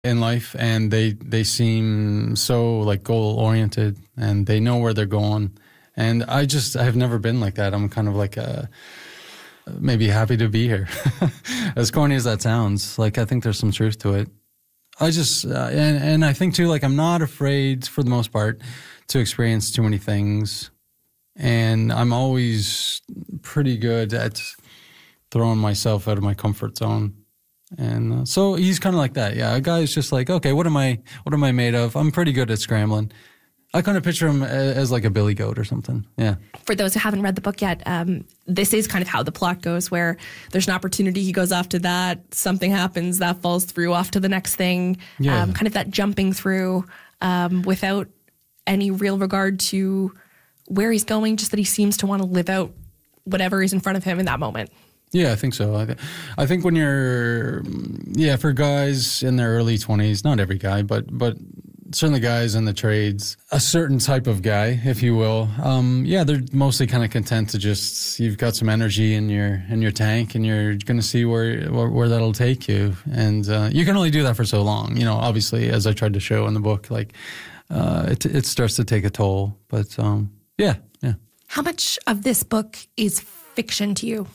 in life, and they seem so like goal oriented, and they know where they're going. And I have never been like that. I'm kind of like maybe happy to be here. As corny as that sounds, like I think there's some truth to it. I just and I think too, like I'm not afraid for the most part to experience too many things, and I'm always pretty good at throwing myself out of my comfort zone. And so he's kind of like that. Yeah, a guy is just like, okay, what am I made of? I'm pretty good at scrambling. I kind of picture him as like a billy goat or something. Yeah. For those who haven't read the book yet, this is kind of how the plot goes, where there's an opportunity, he goes off to that, something happens, that falls through, off to the next thing. Yeah. Kind of that jumping through without any real regard to where he's going, just that he seems to want to live out whatever is in front of him in that moment. Yeah, I think so. I think when you're, for guys in their early 20s, not every guy, but certainly guys in the trades, a certain type of guy, if you will, they're mostly kind of content to just, you've got some energy in your tank, and you're going to see where that'll take you. And you can only do that for so long. You know, obviously, as I tried to show in the book, like it starts to take a toll. But yeah. How much of this book is fiction to you?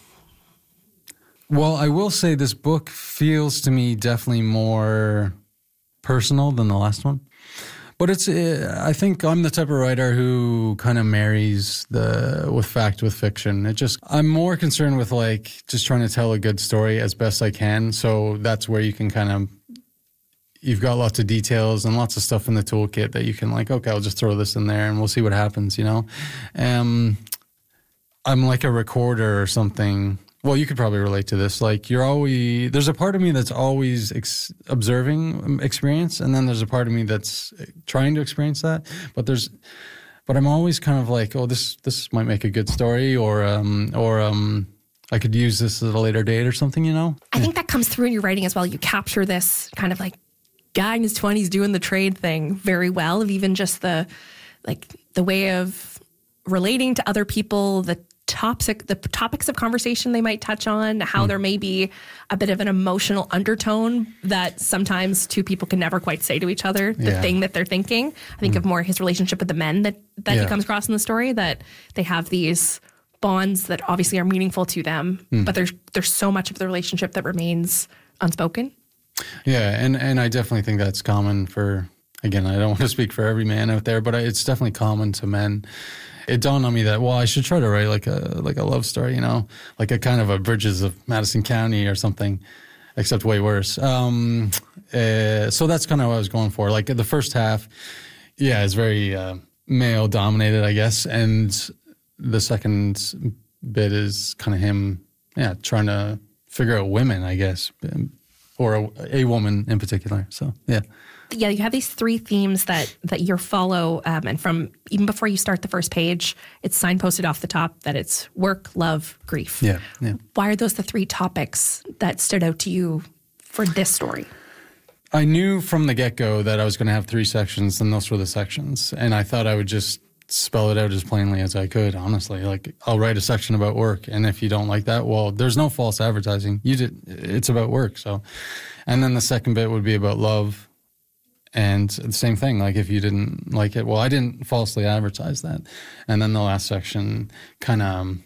Well, I will say this book feels to me definitely more personal than the last one. But I think I'm the type of writer who kind of marries with fact with fiction. I'm more concerned with like just trying to tell a good story as best I can. So that's where you can you've got lots of details and lots of stuff in the toolkit that you can like, okay, I'll just throw this in there and we'll see what happens, you know? I'm like a recorder or something. Well, you could probably relate to this. Like there's a part of me that's always observing experience, and then there's a part of me that's trying to experience that. But I'm always kind of like, oh, this might make a good story, or I could use this at a later date or something, you know? I think that comes through in your writing as well. You capture this kind of like guy in his 20s doing the trade thing very well, of even just the way of relating to other people, the topics of conversation they might touch on, how there may be a bit of an emotional undertone that sometimes two people can never quite say to each other, the thing that they're thinking. I think of more his relationship with the men that he comes across in the story, that they have these bonds that obviously are meaningful to them, but there's so much of the relationship that remains unspoken. Yeah, and I definitely think that's common for, again, I don't want to speak for every man out there, but it's definitely common to men. It dawned on me that, well, I should try to write like a love story, you know, like a kind of a Bridges of Madison County or something, except way worse. So that's kind of what I was going for. Like the first half, is very male dominated, I guess, and the second bit is kind of him, trying to figure out women, I guess, or a woman in particular. So yeah, you have these three themes that you follow, and from even before you start the first page, it's signposted off the top that it's work, love, grief. Yeah. Why are those the three topics that stood out to you for this story? I knew from the get-go that I was going to have three sections, and those were the sections. And I thought I would just spell it out as plainly as I could, honestly. Like, I'll write a section about work, and if you don't like that, well, there's no false advertising. It's about work, so. And then the second bit would be about love. And the same thing, like if you didn't like it, well, I didn't falsely advertise that. And then the last section kind of,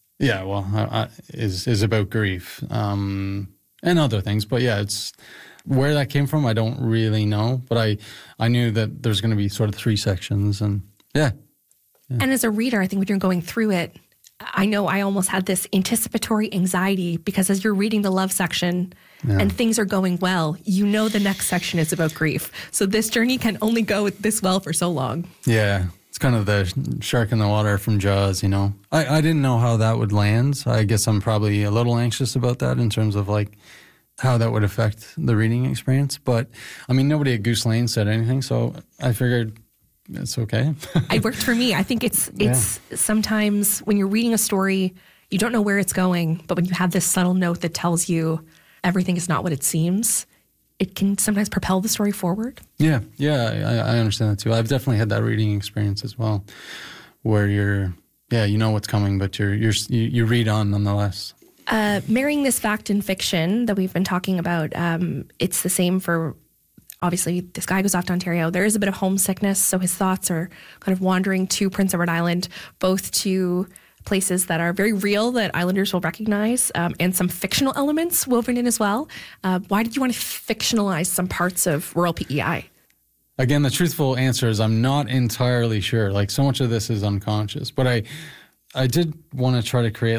is about grief and other things. But it's where that came from, I don't really know. But I knew that there's going to be sort of three sections, and yeah. And as a reader, I think when you're going through it, I know I almost had this anticipatory anxiety, because as you're reading the love section and things are going well, you know the next section is about grief. So this journey can only go this well for so long. Yeah, it's kind of the shark in the water from Jaws, you know. I didn't know how that would land. I guess I'm probably a little anxious about that in terms of like how that would affect the reading experience. But I mean, nobody at Goose Lane said anything, so I figured it's okay. It worked for me. I think it's sometimes when you're reading a story, you don't know where it's going, but when you have this subtle note that tells you everything is not what it seems, it can sometimes propel the story forward. Yeah, I understand that too. I've definitely had that reading experience as well, where you know what's coming, but you read on nonetheless. Marrying this fact and fiction that we've been talking about, it's the same for obviously this guy goes off to Ontario. There is a bit of homesickness, so his thoughts are kind of wandering to Prince Edward Island, both to places that are very real that Islanders will recognize, and some fictional elements woven in as well. Why did you want to fictionalize some parts of rural PEI? Again, the truthful answer is I'm not entirely sure. Like, so much of this is unconscious, but I did want to try to create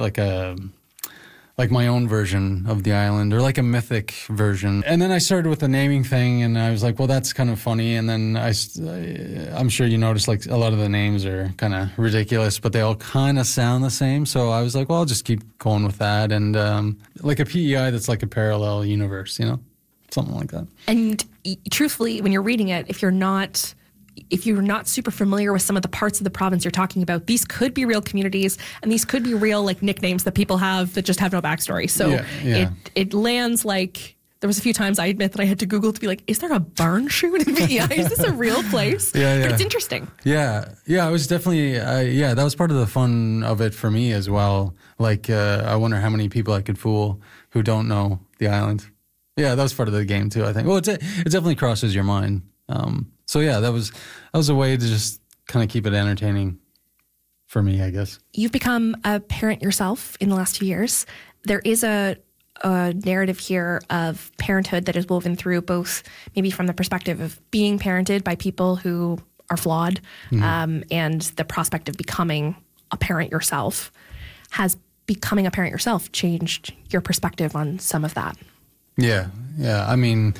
like my own version of the island, or like a mythic version. And then I started with the naming thing, and I was like, well, that's kind of funny. And then I'm sure you noticed, like, a lot of the names are kind of ridiculous, but they all kind of sound the same. So I was like, well, I'll just keep going with that. And like a PEI that's like a parallel universe, you know, something like that. And truthfully, when you're reading it, if you're not super familiar with some of the parts of the province you're talking about, these could be real communities, and these could be real like nicknames that people have that just have no backstory. So it lands like, there was a few times I admit that I had to Google to be like, is there a barn chute in PEI? Is this a real place? Yeah. But it's interesting. Yeah. I was definitely, that was part of the fun of it for me as well. Like, I wonder how many people I could fool who don't know the island. Yeah, that was part of the game too, I think. Well, it definitely crosses your mind. So yeah, that was a way to just kind of keep it entertaining for me, I guess. You've become a parent yourself in the last few years. There is a narrative here of parenthood that is woven through, both maybe from the perspective of being parented by people who are flawed, and the prospect of becoming a parent yourself. Has becoming a parent yourself changed your perspective on some of that? Yeah. I mean,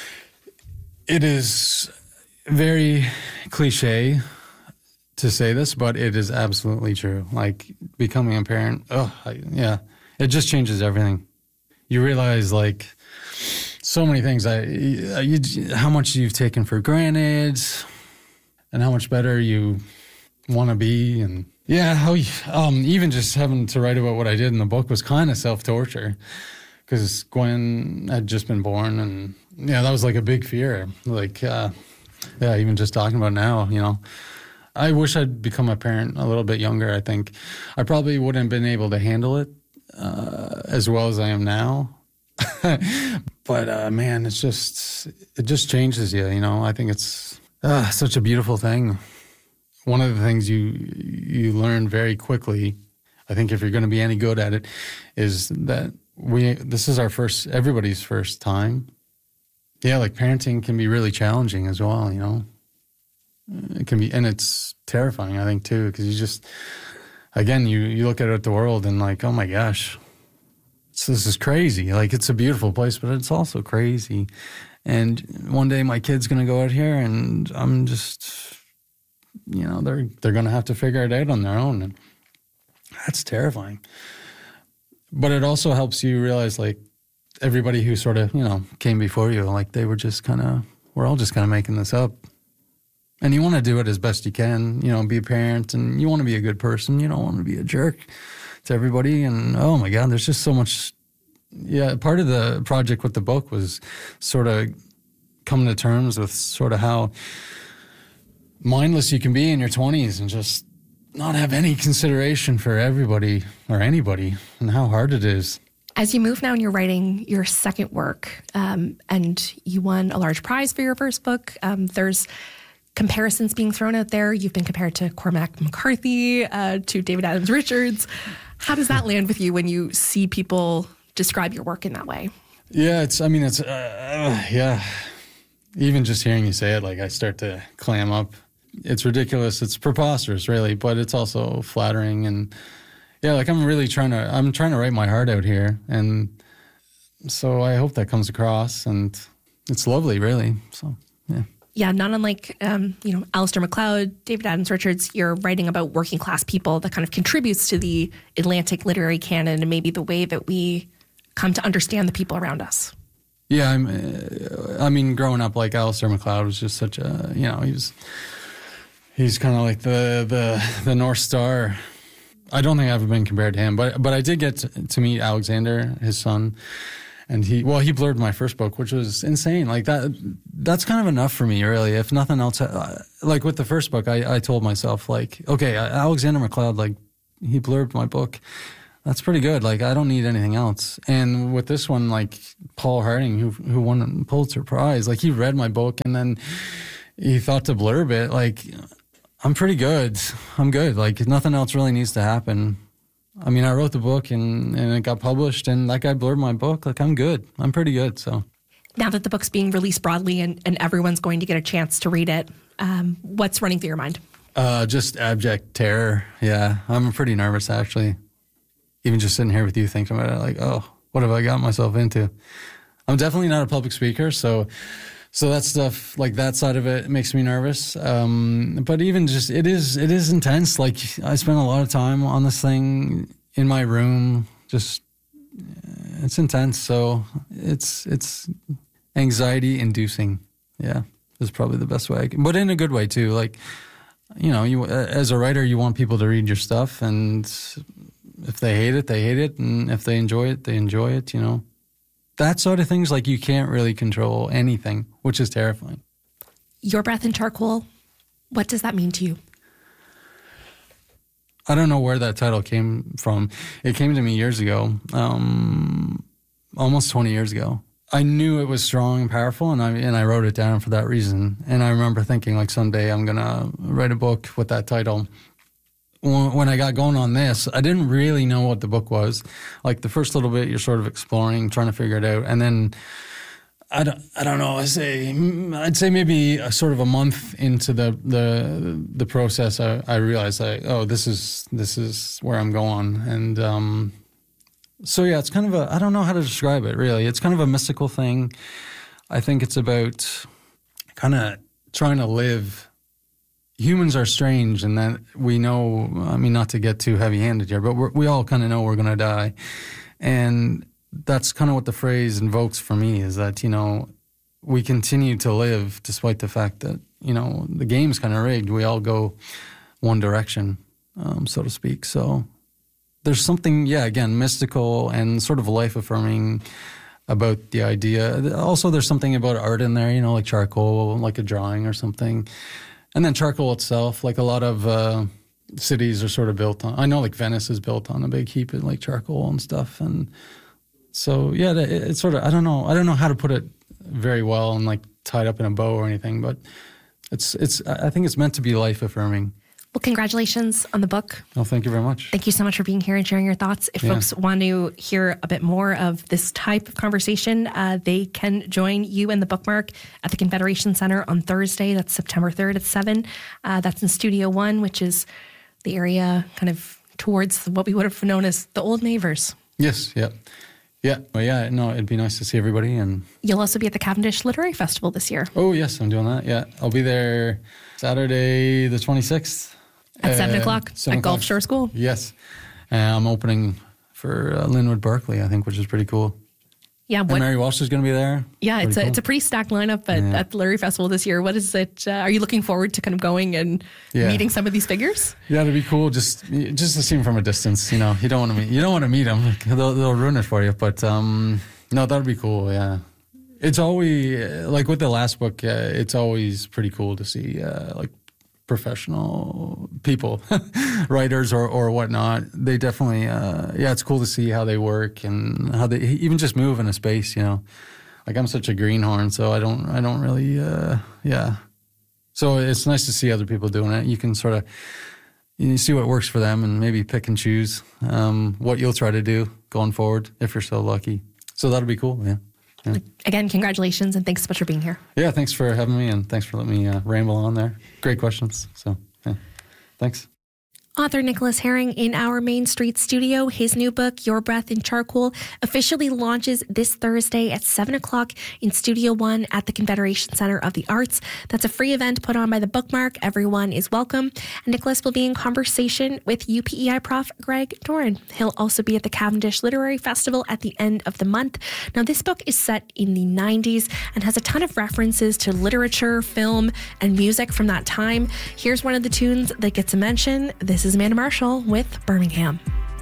it is very cliche to say this, but it is absolutely true. Like, becoming a parent, it just changes everything. You realize, like, so many things. How much you've taken for granted, and how much better you want to be, and how even just having to write about what I did in the book was kind of self-torture, because Gwen had just been born, and that was like a big fear. Like, even just talking about it now, you know. I wish I'd become a parent a little bit younger. I think I probably wouldn't have been able to handle it as well as I am now. But man, it just changes you, you know. I think it's such a beautiful thing. One of the things you learn very quickly, I think, if you're going to be any good at it, is that this is everybody's first time. Yeah, like, parenting can be really challenging as well, you know. It can be, and it's terrifying, I think, too, because you just, again, you look at the world and, like, oh my gosh, this is crazy. Like, it's a beautiful place, but it's also crazy. And one day my kid's going to go out here, and I'm just, you know, they're going to have to figure it out on their own. And that's terrifying. But it also helps you realize, like, everybody who sort of, you know, came before you, like, they were just we're all just kind of making this up. And you want to do it as best you can, you know, be a parent, and you want to be a good person. You don't want to be a jerk to everybody. And oh my God, there's just so much. Yeah, part of the project with the book was sort of coming to terms with sort of how mindless you can be in your 20s and just not have any consideration for everybody or anybody, and how hard it is. As you move now and you're writing your second work, and you won a large prize for your first book, there's comparisons being thrown out there. You've been compared to Cormac McCarthy, to David Adams Richards. How does that land with you when you see people describe your work in that way? Yeah, even just hearing you say it, like, I start to clam up. It's ridiculous. It's preposterous, really, but it's also flattering. And yeah, like, I'm trying to write my heart out here. And so I hope that comes across, and it's lovely, really. So, yeah. Yeah, not unlike, Alistair MacLeod, David Adams Richards, you're writing about working class people that kind of contributes to the Atlantic literary canon and maybe the way that we come to understand the people around us. Yeah, I mean, growing up, like, Alistair MacLeod was just such a, you know, he's kind of like the North Star. I don't think I've ever been compared to him, but I did get to meet Alexander, his son. And he blurred my first book, which was insane. Like, that's kind of enough for me, really. If nothing else, like with the first book, I told myself, like, okay, Alexander MacLeod, like, he blurbed my book. that's pretty good. Like, I don't need anything else. And with this one, like Paul Harding, who won the Pulitzer Prize, like he read my book and then he thought to blurb it. Like, I'm pretty good. I'm good. Like, nothing else really needs to happen. I mean, I wrote the book and it got published and that guy blurbed my book. Like, I'm good. I'm pretty good. So now that the book's being released broadly and everyone's going to get a chance to read it, what's running through your mind? Just abject terror. Yeah, I'm pretty nervous, actually. Even just sitting here with you thinking about it, like, oh, what have I got myself into? I'm definitely not a public speaker, so that stuff, like that side of it, makes me nervous. But even just, it is intense. Like, I spent a lot of time on this thing in my room. Just, it's intense. So it's anxiety inducing. Yeah, is probably the best way I can, but in a good way too. Like, you know, you as a writer, you want people to read your stuff, and if they hate it, they hate it, and if they enjoy it, they enjoy it. You know, that sort of things. Like, you can't really control anything, which is terrifying. Your Breath in Charcoal, what does that mean to you? I don't know where that title came from. It came to me years ago, almost 20 years ago. I knew it was strong and powerful, and I wrote it down for that reason. And I remember thinking, like, someday I'm going to write a book with that title. When I got going on this, I didn't really know what the book was. Like, the first little bit, you're sort of exploring, trying to figure it out. And then, I don't know, I'd say maybe a sort of a month into the process, I realized, like, oh, this is where I'm going. And so, yeah, it's kind of I don't know how to describe it, really. It's kind of a mystical thing. I think it's about kind of trying to live. Humans are strange in that we know, I mean, not to get too heavy-handed here, but we all kind of know we're going to die. And that's kind of what the phrase invokes for me, is that, you know, we continue to live despite the fact that, you know, the game's kind of rigged. We all go one direction, so to speak. So there's something, yeah, again, mystical and sort of life-affirming about the idea. Also, there's something about art in there, you know, like charcoal, like a drawing or something. And then charcoal itself, like a lot of cities are sort of built on. I know, like, Venice is built on a big heap of like charcoal and stuff. And so, yeah, it's sort of, I don't know how to put it very well and like tied up in a bow or anything, but I think it's meant to be life-affirming. Well, congratulations on the book. Oh, thank you very much. Thank you so much for being here and sharing your thoughts. If folks want to hear a bit more of this type of conversation, they can join you and the Bookmark at the Confederation Center on Thursday. That's September 3rd at 7. That's in Studio One, which is the area kind of towards what we would have known as the old Neighbours. Yes, yeah. Yeah, well, yeah, no, it'd be nice to see everybody. And you'll also be at the Cavendish Literary Festival this year. Oh, yes, I'm doing that, yeah. I'll be there Saturday the 26th. At 7 o'clock at Gulf Shore School. Yes. I'm opening for Linwood Berkeley, I think, which is pretty cool. Yeah. And Mary Walsh is going to be there. Yeah, it's a pretty stacked lineup at the Literary Festival this year. What is it? Are you looking forward to kind of going and meeting some of these figures? Yeah, it'd be cool just to see them from a distance. You know, you don't want to meet them. They'll ruin it for you. But no, that'd be cool. Yeah. It's always, like with the last book, it's always pretty cool to see like professional people, writers or whatnot. They definitely, it's cool to see how they work and how they even just move in a space, you know. Like, I'm such a greenhorn, so I don't really, So it's nice to see other people doing it. You can sort of, you see what works for them and maybe pick and choose what you'll try to do going forward if you're so lucky. So that'll be cool, yeah. Yeah. Again, congratulations, and thanks so much for being here. Yeah, thanks for having me, and thanks for letting me ramble on there. Great questions. So, yeah, thanks. Author Nicholas Herring in our Main Street studio. His new book, Your Breath in Charcoal, officially launches this Thursday at 7 o'clock in Studio One at the Confederation Center of the Arts. That's a free event put on by the Bookmark. Everyone is welcome. And Nicholas will be in conversation with UPEI Prof. Greg Doran. He'll also be at the Cavendish Literary Festival at the end of the month. Now, this book is set in the 90s and has a ton of references to literature, film, and music from that time. Here's one of the tunes that gets a mention. This is Amanda Marshall with Birmingham.